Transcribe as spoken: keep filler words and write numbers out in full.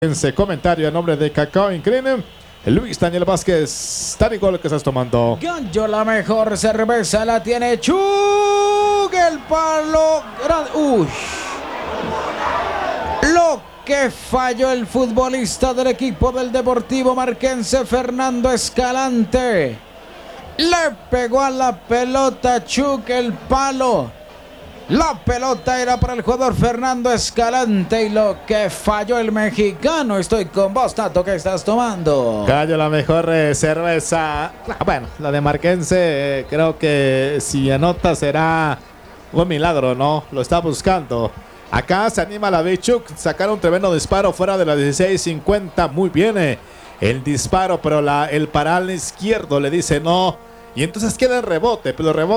Ese comentario a nombre de Cacao Green. Luis Daniel Vázquez, Tarigol, ¿qué estás tomando? Gancho, la mejor cerveza la tiene Chug, el palo grande. Uy, lo que falló el futbolista del equipo del Deportivo Marquense, Fernando Escalante. Le pegó a la pelota Chug, el palo. La pelota era para el jugador Fernando Escalante y lo que falló el mexicano. Estoy con vos, Tato, ¿qué estás tomando? Gallo, la mejor eh, cerveza. Bueno, la de Marquense, eh, creo que si anota será un milagro, ¿no? Lo está buscando. Acá se anima la Bichuk, sacaron un tremendo disparo fuera de la dieciséis cincuenta. Muy bien eh, el disparo, pero la, el paral izquierdo le dice no. Y entonces queda el rebote, pero el rebote